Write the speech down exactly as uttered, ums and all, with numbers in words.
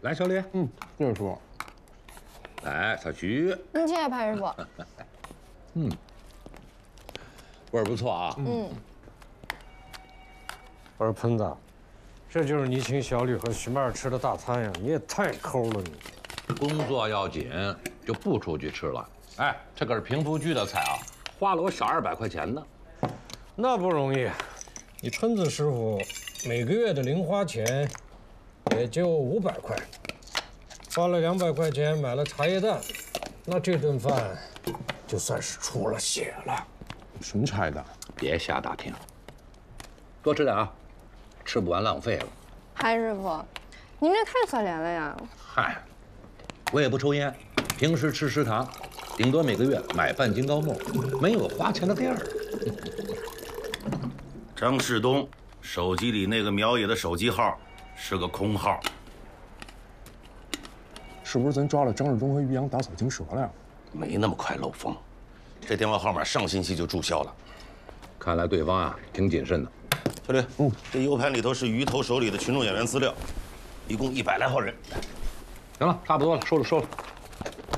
来，小李。 嗯，这是说。 来，小徐。 您谢谢潘师傅。 嗯，味儿不错啊。 嗯。 我说喷子，这就是你请小吕和徐妹吃的大餐呀！你也太抠了你。 工作要紧，就不出去吃了。哎，这可是平福居的菜啊，花了我小二百块钱呢。 那不容易，你喷子师傅每个月的零花钱也就五百块，花了两百块钱买了茶叶蛋，那这顿饭就算是出了血了。 什么茶叶蛋？ 别瞎打听，多吃点啊，吃不完浪费了。 潘师傅，您这太可怜了呀！ 嗨，我也不抽烟，平时吃食堂，顶多每个月买半斤高沫，没有花钱的地儿。 张世东手机里那个苗野的手机号是个空号， 是不是咱抓了张世忠和于洋打草惊蛇了呀？ 没那么快漏风，这电话号码上星期就注销了。 看来对方啊挺谨慎的。 小李，嗯，这 U 盘里头是鱼头手里的群众演员资料，一共一百来号人。 行了，差不多了，收了收了。